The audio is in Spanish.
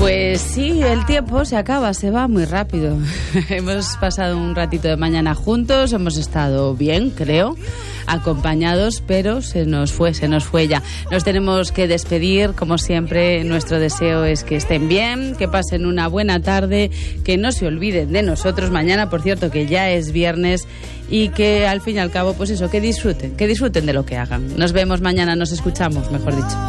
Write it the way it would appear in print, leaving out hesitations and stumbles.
Pues sí, el tiempo se acaba, se va muy rápido. Hemos pasado un ratito de mañana juntos, hemos estado bien, creo, acompañados, pero se nos fue ya. Nos tenemos que despedir, como siempre, nuestro deseo es que estén bien, que pasen una buena tarde, que no se olviden de nosotros mañana, por cierto, que ya es viernes, y que al fin y al cabo, pues eso, que disfruten de lo que hagan. Nos vemos mañana, nos escuchamos, mejor dicho.